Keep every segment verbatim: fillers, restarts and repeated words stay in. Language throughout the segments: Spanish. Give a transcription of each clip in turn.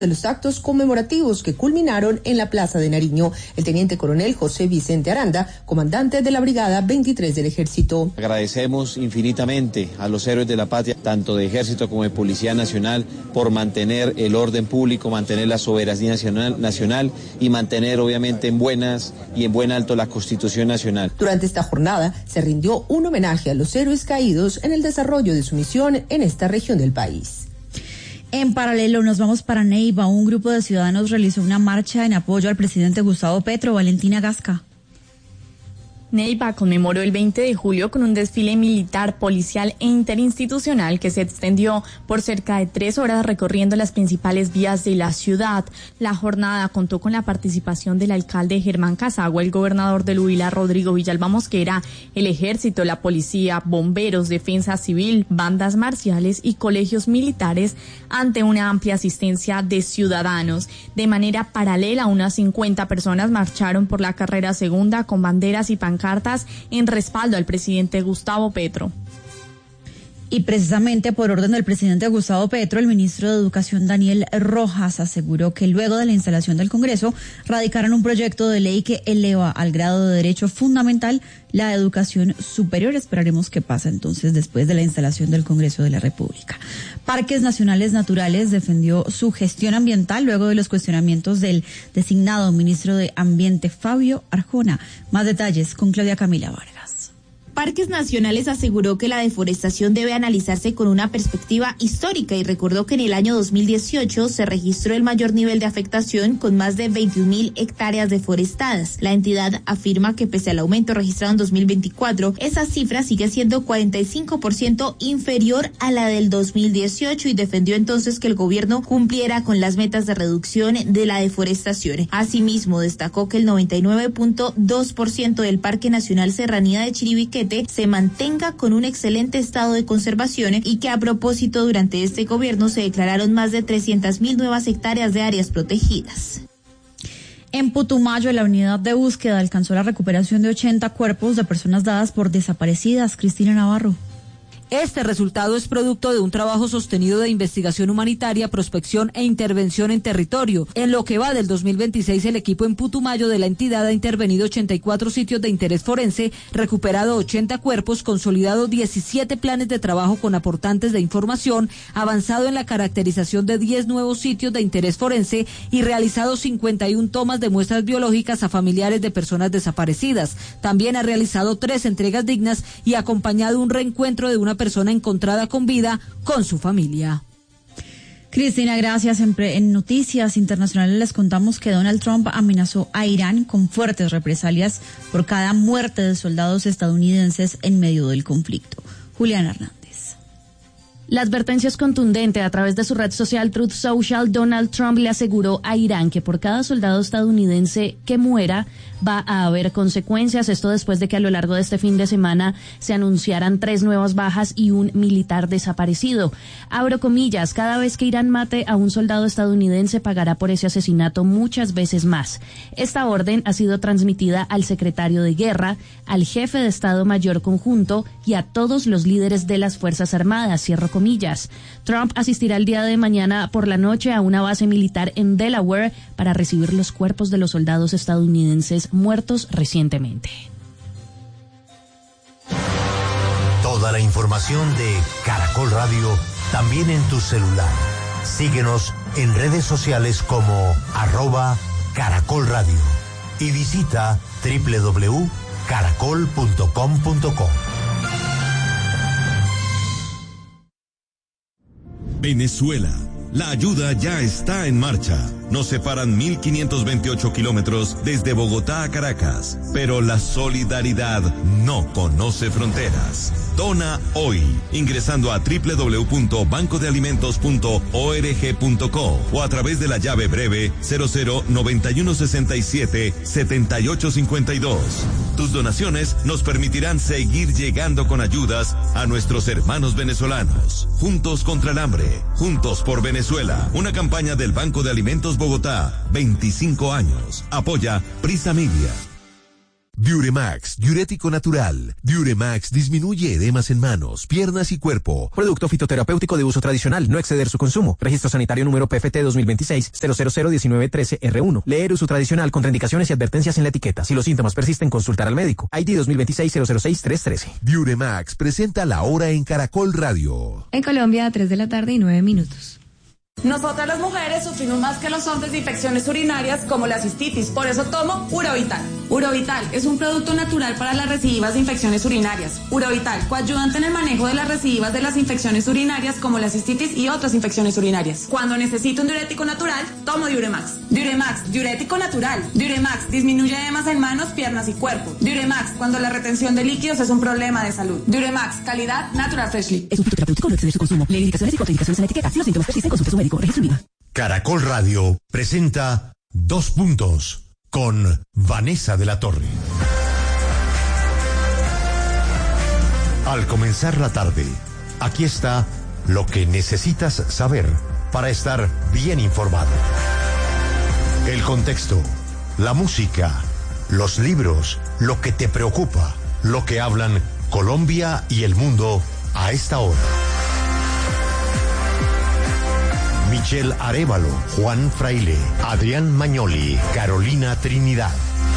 de los actos conmemorativos que culminaron en la Plaza de Nariño. El teniente coronel José Vicente Aranda, comandante de la Brigada veintitrés del Ejército. Agradecemos infinitamente a los héroes de la patria, tanto de Ejército como de Policía Nacional, por mantener el orden público, mantener la soberanía nacional, nacional y mantener obviamente en buenas y en buen alto la Constitución Nacional. Durante esta jornada se rindió un homenaje a los héroes caídos en el desarrollo de su misión en esta región del país. En paralelo, nos vamos para Neiva. Un grupo de ciudadanos realizó una marcha en apoyo al presidente Gustavo Petro. Valentina Gasca. Neiva conmemoró el veinte de julio con un desfile militar, policial e interinstitucional que se extendió por cerca de tres horas recorriendo las principales vías de la ciudad. La jornada contó con la participación del alcalde Germán Casagua, el gobernador del Huila Rodrigo Villalba Mosquera, el ejército, la policía, bomberos, defensa civil, bandas marciales y colegios militares ante una amplia asistencia de ciudadanos. De manera paralela, unas cincuenta personas marcharon por la carrera segunda con banderas y pancartas cartas en respaldo al presidente Gustavo Petro. Y precisamente por orden del presidente Gustavo Petro, el ministro de Educación Daniel Rojas aseguró que luego de la instalación del Congreso radicarán un proyecto de ley que eleva al grado de derecho fundamental la educación superior. Esperaremos qué pasa entonces después de la instalación del Congreso de la República. Parques Nacionales Naturales defendió su gestión ambiental luego de los cuestionamientos del designado ministro de Ambiente Fabio Arjona. Más detalles con Claudia Camila Vargas. Parques Nacionales aseguró que la deforestación debe analizarse con una perspectiva histórica y recordó que en el año dos mil dieciocho se registró el mayor nivel de afectación con más de veintiún mil hectáreas deforestadas. La entidad afirma que pese al aumento registrado en dos mil veinticuatro, esa cifra sigue siendo cuarenta y cinco por ciento inferior a la del dos mil dieciocho y defendió entonces que el gobierno cumpliera con las metas de reducción de la deforestación. Asimismo, destacó que el noventa y nueve punto dos por ciento del Parque Nacional Serranía de Chiribiquete se mantenga con un excelente estado de conservación y que a propósito durante este gobierno se declararon más de trescientas mil nuevas hectáreas de áreas protegidas. En Putumayo, la unidad de búsqueda alcanzó la recuperación de ochenta cuerpos de personas dadas por desaparecidas. Cristina Navarro. Este resultado es producto de un trabajo sostenido de investigación humanitaria, prospección e intervención en territorio. En lo que va del dos mil veintiséis, el equipo en Putumayo de la entidad ha intervenido ochenta y cuatro sitios de interés forense, recuperado ochenta cuerpos, consolidado diecisiete planes de trabajo con aportantes de información, avanzado en la caracterización de diez nuevos sitios de interés forense y realizado cincuenta y una tomas de muestras biológicas a familiares de personas desaparecidas. También ha realizado tres entregas dignas y acompañado un reencuentro de una persona encontrada con vida con su familia. Cristina, gracias. En, en noticias internacionales les contamos que Donald Trump amenazó a Irán con fuertes represalias por cada muerte de soldados estadounidenses en medio del conflicto. Julián Hernández. La advertencia es contundente. A través de su red social Truth Social, Donald Trump le aseguró a Irán que por cada soldado estadounidense que muera va a haber consecuencias. Esto después de que a lo largo de este fin de semana se anunciaran tres nuevas bajas y un militar desaparecido. Abro comillas, cada vez que Irán mate a un soldado estadounidense pagará por ese asesinato muchas veces más. Esta orden ha sido transmitida al secretario de Guerra, al jefe de Estado Mayor Conjunto y a todos los líderes de las Fuerzas Armadas. Cierro comillas. Trump asistirá el día de mañana por la noche a una base militar en Delaware para recibir los cuerpos de los soldados estadounidenses muertos recientemente. Toda la información de Caracol Radio también en tu celular. Síguenos en redes sociales como arroba Caracol Radio y visita doble u doble u doble u punto caracol punto com punto co. Venezuela. La ayuda ya está en marcha. Nos separan mil quinientos veintiocho kilómetros desde Bogotá a Caracas, pero la solidaridad no conoce fronteras. Dona hoy, ingresando a doble u doble u doble u punto banco de alimentos punto org punto co o a través de la llave breve cero cero noventa y uno sesenta y siete setenta y ocho cincuenta y dos. Tus donaciones nos permitirán seguir llegando con ayudas a nuestros hermanos venezolanos. Juntos contra el hambre, juntos por Venezuela. Una campaña del Banco de Alimentos Bogotá, veinticinco años. Apoya Prisa Media. Diuremax, diurético natural. Diuremax disminuye edemas en manos, piernas y cuerpo. Producto fitoterapéutico de uso tradicional, no exceder su consumo. Registro sanitario número P F T dos mil veintiséis cero cero cero diecinueve trece R uno. Leer uso tradicional, contraindicaciones y advertencias en la etiqueta. Si los síntomas persisten, consultar al médico. I D dos mil veintiséis cero cero seis tres trece. Diuremax presenta la hora en Caracol Radio. En Colombia, a tres de la tarde y nueve minutos. Nosotras las mujeres sufrimos más que los hombres de infecciones urinarias como la cistitis, por eso tomo Urovital. Urovital es un producto natural para las recidivas de infecciones urinarias. Urovital, coayudante en el manejo de las recidivas de las infecciones urinarias como la cistitis y otras infecciones urinarias. Cuando necesito un diurético natural, tomo Diuremax. Diuremax, diurético natural. Diuremax, disminuye edemas en manos, piernas y cuerpo. Diuremax, cuando la retención de líquidos es un problema de salud. Diuremax, calidad Natural Freshly. Es un fitoterapéutico, no exceder su consumo. Lee indicaciones y contraindicaciones en la etiqueta. Si los síntomas persisten, consulte a su médico. Registro Viva. Caracol Radio presenta Dos Puntos con Vanessa de la Torre. Al comenzar la tarde, aquí está lo que necesitas saber para estar bien informado. El contexto, la música, los libros, lo que te preocupa, lo que hablan Colombia y el mundo a esta hora. Michelle Arévalo, Juan Fraile, Adrián Mañoli, Carolina Trinidad.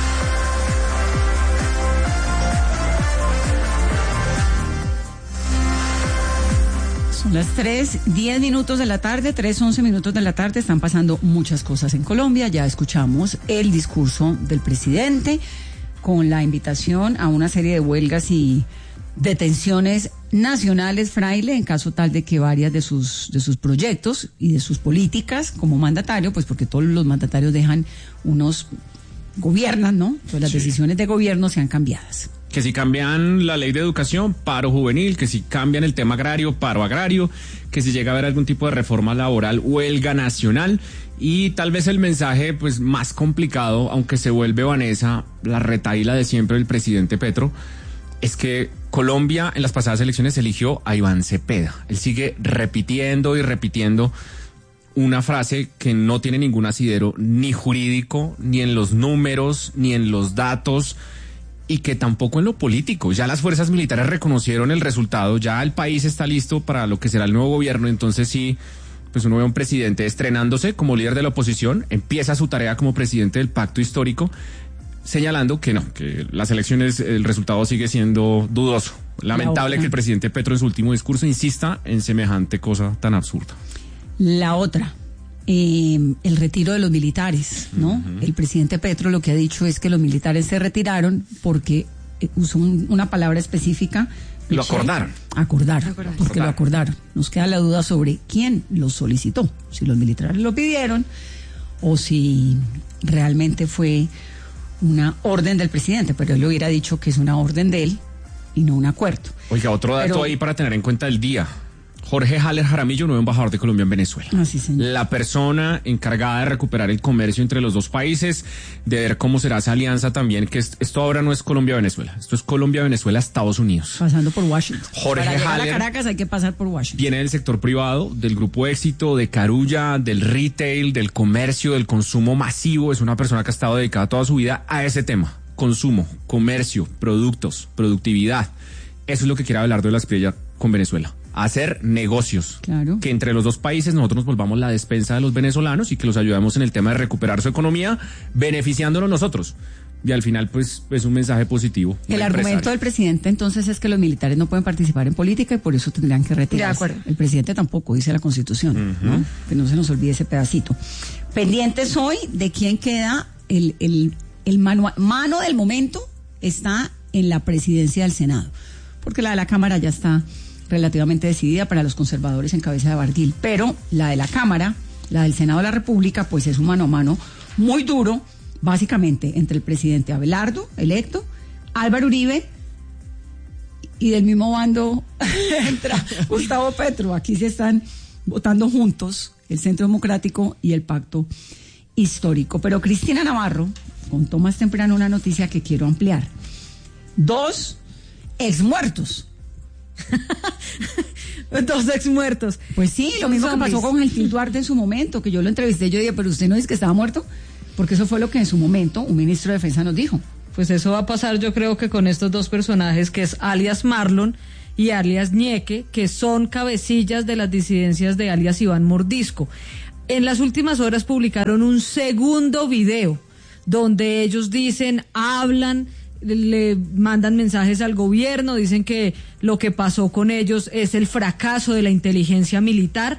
Son las tres, diez minutos de la tarde, tres, once minutos de la tarde. Están pasando muchas cosas en Colombia. Ya escuchamos el discurso del presidente con la invitación a una serie de huelgas y detenciones nacionales, Fraile, en caso tal de que varias de sus de sus proyectos y de sus políticas como mandatario, pues porque todos los mandatarios dejan unos, gobiernan, ¿no? Pues las sí. decisiones de gobierno sean cambiadas. Que si cambian la ley de educación, paro juvenil, que si cambian el tema agrario, paro agrario, que si llega a haber algún tipo de reforma laboral, huelga nacional. Y tal vez el mensaje pues más complicado, aunque se vuelve, Vanessa, la retahíla de siempre del presidente Petro, es que Colombia en las pasadas elecciones eligió a Iván Cepeda. Él sigue repitiendo y repitiendo una frase que no tiene ningún asidero ni jurídico, ni en los números, ni en los datos, y que tampoco en lo político. Ya las fuerzas militares reconocieron el resultado, ya el país está listo para lo que será el nuevo gobierno. Entonces sí, pues uno ve a un presidente estrenándose como líder de la oposición, empieza su tarea como presidente del pacto histórico, señalando que no, que las elecciones, el resultado sigue siendo dudoso. Lamentable que el presidente Petro en su último discurso insista en semejante cosa tan absurda. La otra, eh, el retiro de los militares, ¿no? Uh-huh. El presidente Petro lo que ha dicho es que los militares se retiraron porque eh, usó un, una palabra específica. Lo acordaron. Acordaron, acordaron, porque lo acordaron. Nos queda la duda sobre quién lo solicitó, si los militares lo pidieron o si realmente fue una orden del presidente, pero él le hubiera dicho que es una orden de él y no un acuerdo. Oiga, otro dato pero, ahí para tener en cuenta el día. Jorge Haller Jaramillo, nuevo embajador de Colombia en Venezuela. Ah, sí, señor. La persona encargada de recuperar el comercio entre los dos países, de ver cómo será esa alianza también, que es, esto ahora no es Colombia-Venezuela, esto es Colombia-Venezuela-Estados Unidos. Pasando por Washington. Jorge Para llegar Haller a Caracas hay que pasar por Washington. Viene del sector privado, del Grupo Éxito, de Carulla, del retail, del comercio, del consumo masivo. Es una persona que ha estado dedicada toda su vida a ese tema. Consumo, comercio, productos, productividad. Eso es lo que quiere Abelardo de la Espriella con Venezuela. Hacer negocios, claro. Que entre los dos países nosotros nos volvamos la despensa de los venezolanos y que los ayudemos en el tema de recuperar su economía, beneficiándonos nosotros. Y al final, pues, es un mensaje positivo. El argumento del presidente, entonces, es que los militares no pueden participar en política y por eso tendrían que retirarse. De acuerdo. El presidente tampoco, dice la Constitución, uh-huh. ¿no? Que no se nos olvide ese pedacito. Pendientes hoy de quién queda el, el, el mano, mano del momento está en la presidencia del Senado, porque la de la Cámara ya está relativamente decidida para los conservadores en cabeza de Barguil, pero la de la Cámara, la del Senado de la República, pues es un mano a mano muy duro, básicamente entre el presidente Abelardo, electo, Álvaro Uribe, y del mismo bando entra Gustavo Petro. Aquí se están votando juntos el Centro Democrático y el Pacto Histórico. Pero Cristina Navarro contó más temprano una noticia que quiero ampliar. Dos exmuertos. Dos exmuertos. Pues sí, lo mismo que pasó con Gelfín Duarte en su momento, que yo lo entrevisté, yo dije, pero usted no dice que estaba muerto, porque eso fue lo que en su momento un ministro de Defensa nos dijo, pues eso va a pasar yo creo que con estos dos personajes, que es alias Marlon y alias Ñeque, que son cabecillas de las disidencias de alias Iván Mordisco. En las últimas horas publicaron un segundo video donde ellos dicen, hablan, le mandan mensajes al gobierno, dicen que lo que pasó con ellos es el fracaso de la inteligencia militar.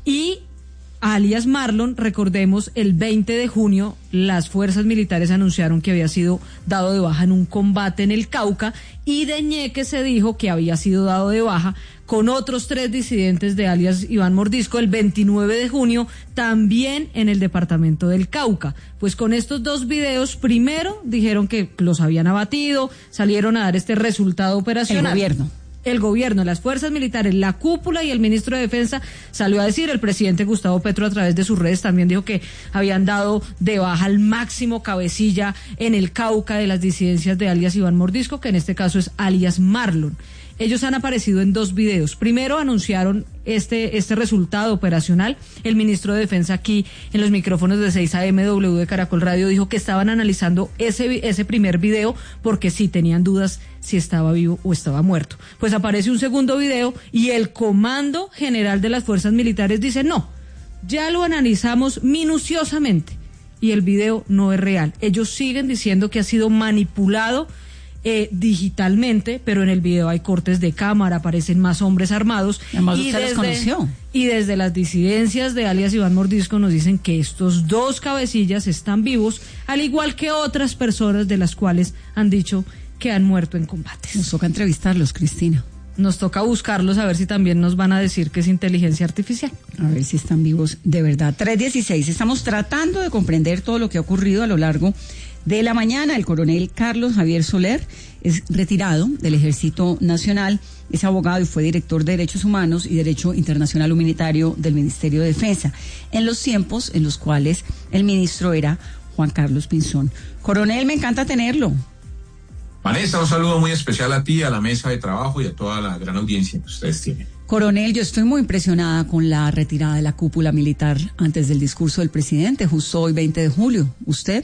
Y alias Marlon, recordemos, el veinte de junio las fuerzas militares anunciaron que había sido dado de baja en un combate en el Cauca, y de Ñeque se dijo que había sido dado de baja con otros tres disidentes de alias Iván Mordisco el veintinueve de junio, también en el departamento del Cauca. Pues con estos dos videos, primero dijeron que los habían abatido, salieron a dar este resultado operacional. El gobierno. El gobierno, las fuerzas militares, la cúpula y el ministro de Defensa salió a decir, el presidente Gustavo Petro a través de sus redes también dijo que habían dado de baja al máximo cabecilla en el Cauca de las disidencias de alias Iván Mordisco, que en este caso es alias Marlon. Ellos han aparecido en dos videos. Primero anunciaron este este resultado operacional. El ministro de Defensa aquí en los micrófonos de seis A M W de Caracol Radio dijo que estaban analizando ese ese primer video porque sí tenían dudas si estaba vivo o estaba muerto. Pues aparece un segundo video y el Comando General de las Fuerzas Militares dice no, ya lo analizamos minuciosamente y el video no es real. Ellos siguen diciendo que ha sido manipulado Eh, digitalmente, pero en el video hay cortes de cámara, aparecen más hombres armados. Además, y, usted desde, los conoció. y desde las disidencias de alias Iván Mordisco nos dicen que estos dos cabecillas están vivos, al igual que otras personas de las cuales han dicho que han muerto en combates. Nos toca entrevistarlos, Cristina. Nos toca buscarlos a ver si también nos van a decir que es inteligencia artificial. A ver si están vivos de verdad. tres dieciséis, estamos tratando de comprender todo lo que ha ocurrido a lo largo de la mañana. El coronel Carlos Javier Soler es retirado del Ejército Nacional, es abogado y fue director de Derechos Humanos y Derecho Internacional Humanitario del Ministerio de Defensa, en los tiempos en los cuales el ministro era Juan Carlos Pinzón. Coronel, me encanta tenerlo. Vanessa, un saludo muy especial a ti, a la mesa de trabajo y a toda la gran audiencia que ustedes tienen. Coronel, yo estoy muy impresionada con la retirada de la cúpula militar antes del discurso del presidente, justo hoy veinte de julio. ¿Usted?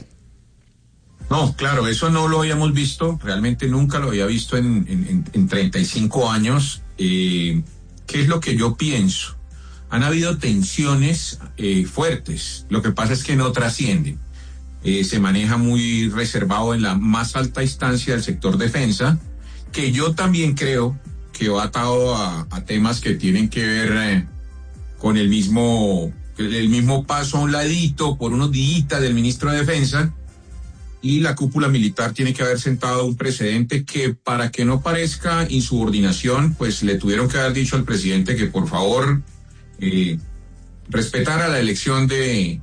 No, claro, eso no lo habíamos visto, realmente nunca lo había visto en, en, en treinta y cinco años. Eh, ¿Qué es lo que yo pienso? Han habido tensiones eh, fuertes, lo que pasa es que no trascienden. Eh, se maneja muy reservado en la más alta instancia del sector defensa, que yo también creo que va atado a, a temas que tienen que ver eh, con el mismo, el mismo paso a un ladito por unos días del ministro de Defensa. Y la cúpula militar tiene que haber sentado un precedente que, para que no parezca insubordinación, pues le tuvieron que haber dicho al presidente que por favor eh, respetara la elección de,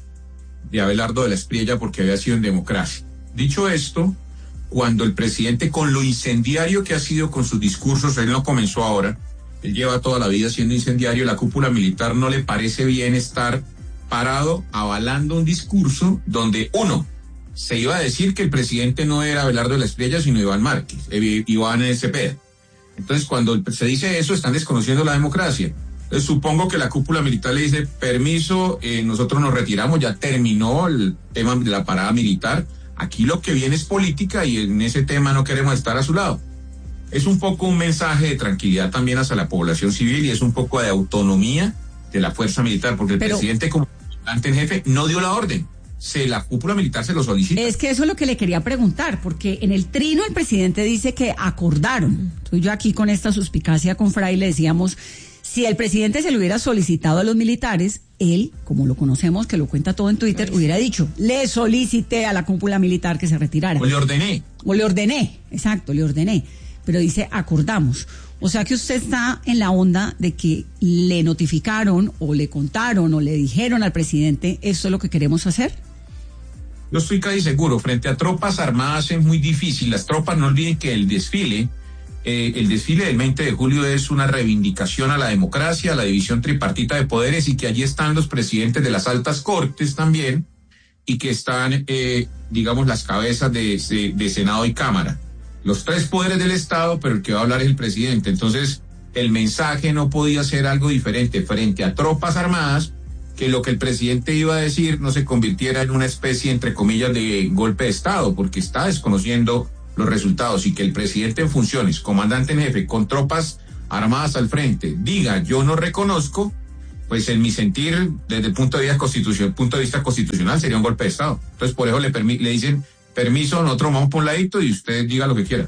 de Abelardo de la Espriella porque había sido en democracia. Dicho esto, cuando el presidente, con lo incendiario que ha sido con sus discursos, él no comenzó ahora, él lleva toda la vida siendo incendiario, la cúpula militar no le parece bien estar parado avalando un discurso donde, uno, se iba a decir que el presidente no era Abelardo de la Espriella, sino Iván Márquez, eh, Iván Cepeda. Entonces, cuando se dice eso, están desconociendo la democracia. Entonces, supongo que la cúpula militar le dice, permiso, eh, nosotros nos retiramos, ya terminó el tema de la parada militar. Aquí lo que viene es política y en ese tema no queremos estar a su lado. Es un poco un mensaje de tranquilidad también hacia la población civil y es un poco de autonomía de la fuerza militar, porque el Pero... presidente como comandante en jefe no dio la orden. Se, la cúpula militar se lo solicita. Es que eso es lo que le quería preguntar, porque en el trino el presidente dice que acordaron. Entonces yo aquí con esta suspicacia con Fray le decíamos, si el presidente se lo hubiera solicitado a los militares, él, como lo conocemos, que lo cuenta todo en Twitter, sí, hubiera dicho, le solicité a la cúpula militar que se retirara. O le ordené. O le ordené, exacto, le ordené. Pero dice, acordamos. O sea que usted está en la onda de que le notificaron o le contaron o le dijeron al presidente, esto es lo que queremos hacer. Yo estoy casi seguro, frente a tropas armadas es muy difícil. Las tropas, no olviden que el desfile, eh, el desfile del veinte de julio es una reivindicación a la democracia, a la división tripartita de poderes y que allí están los presidentes de las altas cortes también y que están, eh, digamos, las cabezas de, de, de Senado y Cámara. Los tres poderes del Estado, pero el que va a hablar es el presidente. Entonces, el mensaje no podía ser algo diferente frente a tropas armadas. que lo que el presidente iba a decir no se convirtiera en una especie, entre comillas, de golpe de Estado, porque está desconociendo los resultados, y que el presidente en funciones, comandante en jefe, con tropas armadas al frente, diga yo no reconozco, pues en mi sentir, desde el punto de vista constitucional, punto de vista constitucional, sería un golpe de Estado. Entonces por eso le, permi- le dicen, permiso, nosotros vamos por un ladito y usted diga lo que quiera.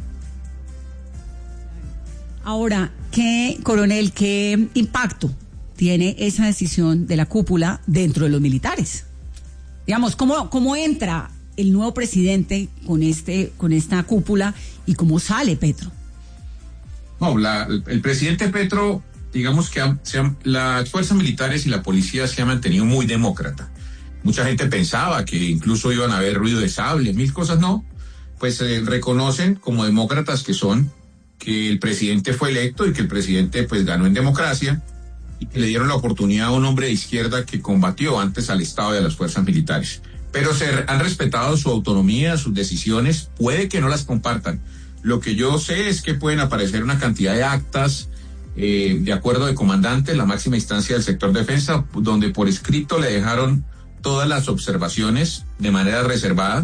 Ahora, ¿qué, coronel, qué impacto tiene esa decisión de la cúpula dentro de los militares? Digamos, ¿cómo, cómo entra el nuevo presidente con este, con esta cúpula y cómo sale Petro? No, la, el presidente Petro, digamos que ha, se ha, las fuerzas militares y la policía se han mantenido muy demócrata. Mucha gente pensaba que incluso iban a haber ruido de sable, mil cosas no. Pues eh, reconocen como demócratas que son, que el presidente fue electo y que el presidente pues ganó en democracia, y que le dieron la oportunidad a un hombre de izquierda que combatió antes al Estado y a las fuerzas militares. Pero se han respetado su autonomía, sus decisiones, puede que no las compartan. Lo que yo sé es que pueden aparecer una cantidad de actas eh, de acuerdo de comandante, la máxima instancia del sector defensa, donde por escrito le dejaron todas las observaciones de manera reservada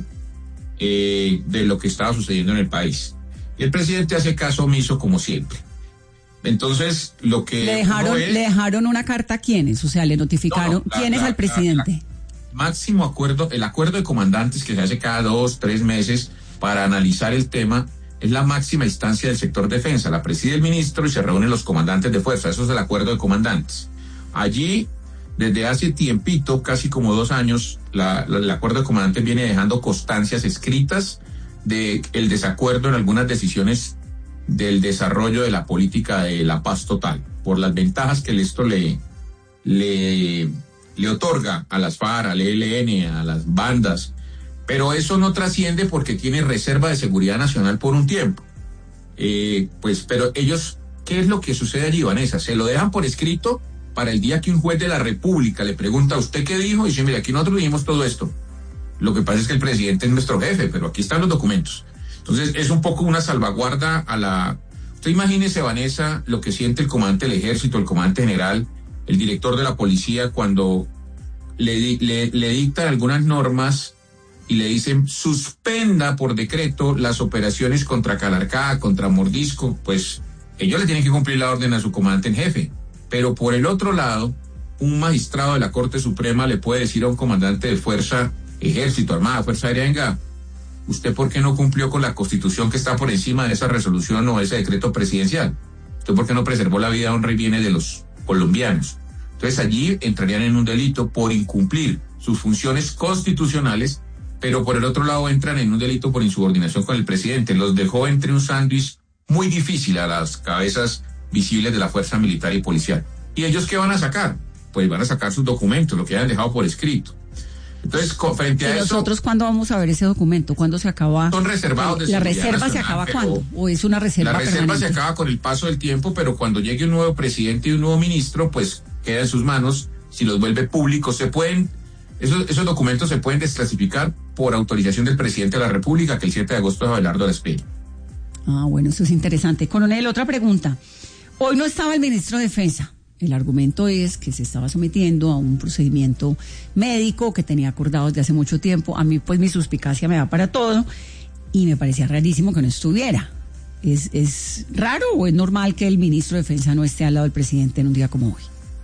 eh, de lo que estaba sucediendo en el país. Y el presidente hace caso omiso como siempre. Entonces, lo que... ¿Le dejaron, es, ¿le dejaron una carta a quiénes? O sea, ¿le notificaron no, no, la, quiénes la, al presidente? La, la, máximo acuerdo, el acuerdo de comandantes que se hace cada dos, tres meses para analizar el tema, es la máxima instancia del sector defensa. La preside el ministro y se reúnen los comandantes de fuerza. Eso es el acuerdo de comandantes. Allí, desde hace tiempito, casi como dos años, la, la, el acuerdo de comandantes viene dejando constancias escritas de el desacuerdo en algunas decisiones del desarrollo de la política de la paz total, por las ventajas que esto le, le, le otorga a las FARC, al E L N, a las bandas, pero eso no trasciende porque tiene reserva de seguridad nacional por un tiempo. Eh, pues, pero ellos, ¿qué es lo que sucede allí, Vanessa? Se lo dejan por escrito para el día que un juez de la República le pregunta, ¿usted qué dijo? Y dice, mira, aquí nosotros dijimos todo esto. Lo que pasa es que el presidente es nuestro jefe, pero aquí están los documentos. Entonces, es un poco una salvaguarda a la... Usted imagínese, Vanessa, lo que siente el comandante del ejército, el comandante general, el director de la policía, cuando le, le, le dictan algunas normas y le dicen, suspenda por decreto las operaciones contra Calarcá, contra Mordisco. Pues ellos le tienen que cumplir la orden a su comandante en jefe. Pero por el otro lado, un magistrado de la Corte Suprema le puede decir a un comandante de fuerza, ejército, armada, fuerza aérea, venga, ¿usted por qué no cumplió con la Constitución que está por encima de esa resolución o ese decreto presidencial? ¿Usted por qué no preservó la vida, honra y bienes de los colombianos? Entonces allí entrarían en un delito por incumplir sus funciones constitucionales, pero por el otro lado entran en un delito por insubordinación con el presidente. Los dejó entre un sándwich muy difícil a las cabezas visibles de la fuerza militar y policial. ¿Y ellos qué van a sacar? Pues van a sacar sus documentos, lo que hayan dejado por escrito. Entonces, frente a ¿Y eso... nosotros cuándo vamos a ver ese documento? ¿Cuándo se acaba? Son reservados de ¿La seguridad reserva se nacional, acaba pero cuándo? ¿O es una reserva La reserva permanente? se acaba con el paso del tiempo, pero cuando llegue un nuevo presidente y un nuevo ministro, pues queda en sus manos. Si los vuelve públicos, se pueden... Esos, esos documentos se pueden desclasificar por autorización del presidente de la República, que el siete de agosto es Abelardo Arizpe. Ah, bueno, eso es interesante. Coronel, otra pregunta. Hoy no estaba el ministro de Defensa. El argumento es que se estaba sometiendo a un procedimiento médico que tenía acordado desde hace mucho tiempo. A mí, pues, mi suspicacia me da para todo y me parecía rarísimo que no estuviera. ¿Es, es raro o es normal que el ministro de Defensa no esté al lado del presidente en un día como hoy?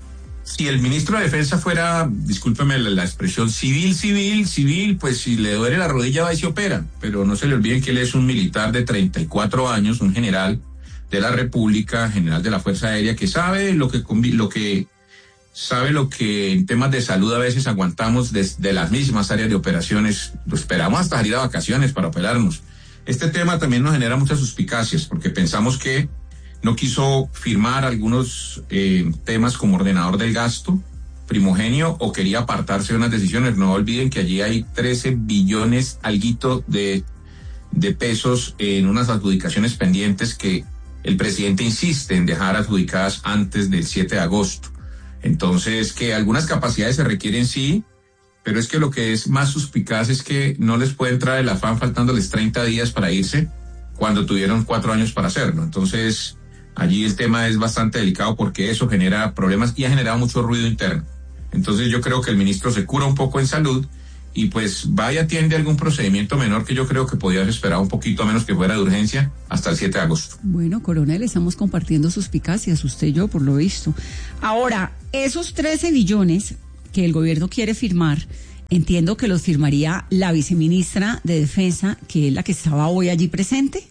Si el ministro de Defensa fuera, discúlpeme la, la expresión, civil, civil, civil, pues si le duele la rodilla va y se opera. Pero no se le olviden que él es un militar de treinta y cuatro años, un general de la República, general de la Fuerza Aérea, que sabe lo que lo que sabe lo que en temas de salud a veces aguantamos desde las mismas áreas de operaciones. Lo esperamos hasta salir a vacaciones para operarnos. Este tema también nos genera muchas suspicacias, porque pensamos que no quiso firmar algunos eh, temas como ordenador del gasto, primogenio, o quería apartarse de unas decisiones. No olviden que allí hay trece billones alguito de, de pesos en unas adjudicaciones pendientes que el presidente insiste en dejar adjudicadas antes del siete de agosto. Entonces, que algunas capacidades se requieren, sí, pero es que lo que es más suspicaz es que no les puede entrar el afán faltándoles treinta días para irse cuando tuvieron cuatro años para hacerlo. Entonces, allí el tema es bastante delicado porque eso genera problemas y ha generado mucho ruido interno. Entonces yo creo que el ministro se cura un poco en salud y pues va y atiende algún procedimiento menor que yo creo que podía haber esperado un poquito, a menos que fuera de urgencia, hasta el siete de agosto. Bueno, coronel, estamos compartiendo suspicacias, usted y yo, por lo visto. Ahora, esos trece billones que el gobierno quiere firmar, entiendo que los firmaría la viceministra de Defensa, que es la que estaba hoy allí presente.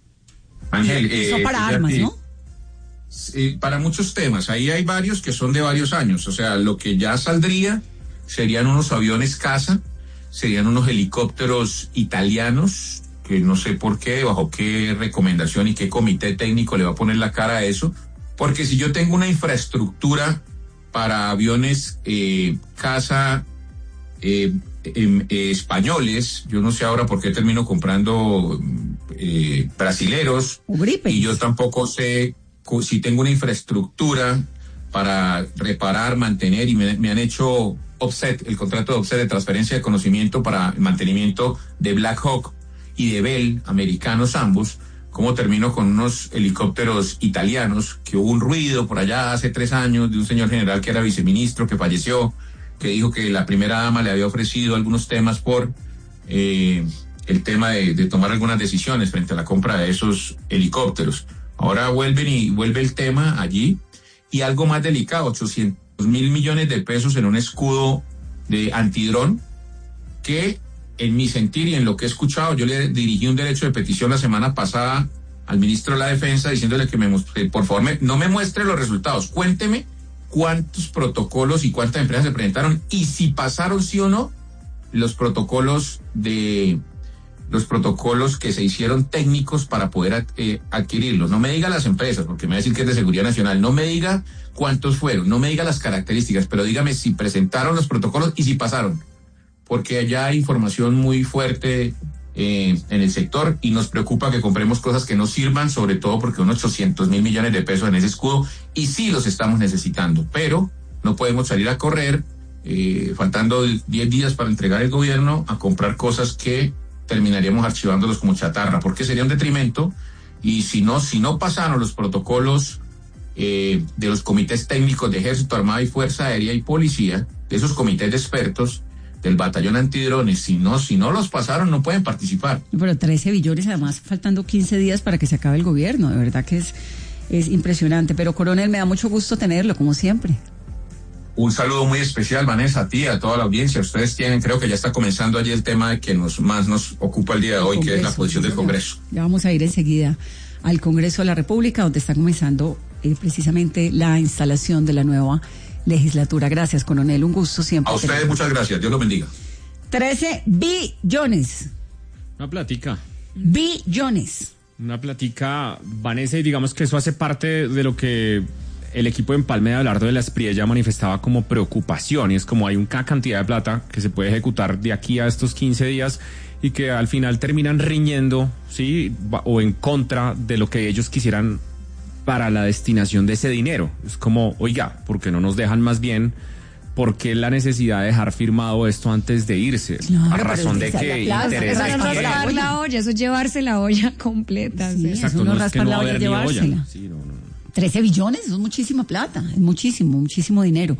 Ángel, Eso eh, para armas, ¿no? Eh, para muchos temas, ahí hay varios que son de varios años, o sea, lo que ya saldría serían unos aviones caza, serían unos helicópteros italianos, que no sé por qué, bajo qué recomendación y qué comité técnico le va a poner la cara a eso, porque si yo tengo una infraestructura para aviones eh, caza eh, eh, eh, españoles, yo no sé ahora por qué termino comprando eh, brasileros, y yo tampoco sé si tengo una infraestructura para reparar, mantener, y me, me han hecho offset, el contrato de offset de transferencia de conocimiento para el mantenimiento de Black Hawk y de Bell, americanos ambos, cómo termino con unos helicópteros italianos, que hubo un ruido por allá hace tres años de un señor general que era viceministro, que falleció, que dijo que la primera dama le había ofrecido algunos temas por eh, el tema de, de tomar algunas decisiones frente a la compra de esos helicópteros. Ahora vuelven y vuelve el tema allí, y algo más delicado, ochocientos mil millones de pesos en un escudo de antidrón, que en mi sentir y en lo que he escuchado, yo le dirigí un derecho de petición la semana pasada al ministro de la Defensa diciéndole que me que por favor me, no me muestre los resultados, cuénteme cuántos protocolos y cuántas empresas se presentaron y si pasaron sí o no los protocolos de los protocolos que se hicieron técnicos para poder eh, adquirirlos. No me diga las empresas, porque me va a decir que es de seguridad nacional. No me diga cuántos fueron, no me diga las características, pero dígame si presentaron los protocolos y si pasaron. Porque allá hay información muy fuerte eh, en el sector y nos preocupa que compremos cosas que no sirvan, sobre todo porque unos ochocientos mil millones de pesos en ese escudo, y sí los estamos necesitando, pero no podemos salir a correr, eh, faltando diez días para entregar el gobierno, a comprar cosas que terminaríamos archivándolos como chatarra, porque sería un detrimento, y si no, si no pasaron los protocolos eh, de los comités técnicos de Ejército, Armada y Fuerza Aérea y Policía, de esos comités de expertos del batallón antidrones, si no, si no los pasaron, no pueden participar. Pero trece billones, además, faltando quince días para que se acabe el gobierno, de verdad que es, es impresionante. Pero, coronel, me da mucho gusto tenerlo, como siempre. Un saludo muy especial, Vanessa, a ti, a toda la audiencia. Ustedes tienen, creo que ya está comenzando allí el tema que nos más nos ocupa el día de hoy, Congreso, que es la posición del Congreso. Ya, ya vamos a ir enseguida al Congreso de la República, donde está comenzando eh, precisamente la instalación de la nueva legislatura. Gracias, coronel, un gusto siempre. A ustedes tener. Muchas gracias, Dios los bendiga. trece billones. Una platica. Billones. Una platica, Vanessa, y digamos que eso hace parte de lo que el equipo de Empalme de Abelardo de la Espriella manifestaba como preocupación, y es como hay una cantidad de plata que se puede ejecutar de aquí a estos quince días y que al final terminan riñendo, ¿sí? O en contra de lo que ellos quisieran para la destinación de ese dinero. Es como, oiga, ¿por qué no nos dejan más bien? ¿Por qué la necesidad de dejar firmado esto antes de irse? Claro, a razón de que interesa. Eso no es raspar la olla, eso es llevarse la olla completa. Sí, exacto, no, no raspar no la olla, llevársela. Sí, no, no. trece billones, eso es muchísima plata, es muchísimo, muchísimo dinero.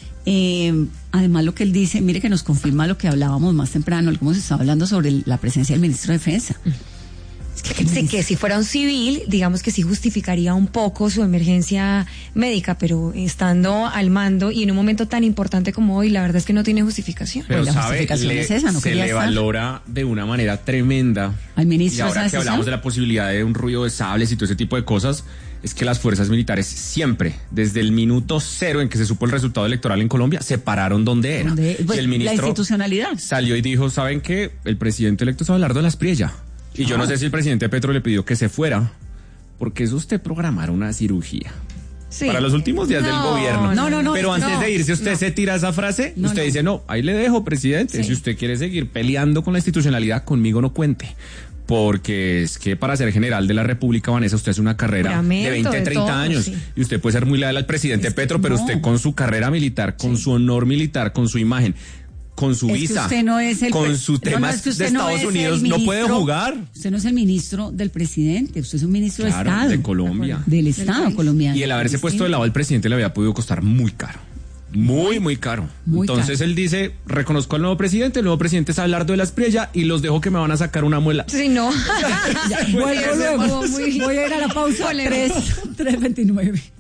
Eh, además, lo que él dice, mire que nos confirma lo que hablábamos más temprano, lo que hemos estado hablando sobre la presencia del ministro de Defensa. Es que, sí, que si fuera un civil, digamos que sí justificaría un poco su emergencia médica, pero estando al mando y en un momento tan importante como hoy, la verdad es que no tiene justificación. Pero pues la sabe, justificación le, es esa, no se le estar. valora de una manera tremenda. Al ministro, y ahora que hablamos de la posibilidad de un ruido de sables y todo ese tipo de cosas, es que las fuerzas militares siempre, desde el minuto cero en que se supo el resultado electoral en Colombia, se pararon donde era. ¿Dónde? Pues, y el ministro la institucionalidad salió y dijo, ¿saben qué? El presidente electo es Abelardo de la Espriella. Y yo no sé si el presidente Petro le pidió que se fuera, porque es usted programar una cirugía. Sí. Para los últimos días no, del gobierno. No, no, no. Pero antes no, de irse, usted no. se tira esa frase, no, usted no. dice, no, ahí le dejo, presidente. Sí. Si usted quiere seguir peleando con la institucionalidad, conmigo no cuente. Porque es que para ser general de la República, Vanessa, usted hace una carrera Juramento, de veinte, treinta todo, años. Sí. Y usted puede ser muy leal al presidente es Petro, pero no. usted con su carrera militar, con sí. su honor militar, con su imagen, con su es visa, que usted no es el con sus temas no, no, es que de Estados no Unidos, ministro, no puede jugar. Usted no es el ministro del presidente, usted es un ministro claro, de Estado. de Colombia. Del Estado colombiano. Y el haberse puesto del lado del presidente le había podido costar muy caro. Muy, muy caro. Muy Entonces caro. él dice, reconozco al nuevo presidente, el nuevo presidente es Abelardo de la Espriella y los dejo que me van a sacar una muela. Sí, no. Ya, vuelvo luego. Voy a ir a la pausa. tres veintinueve.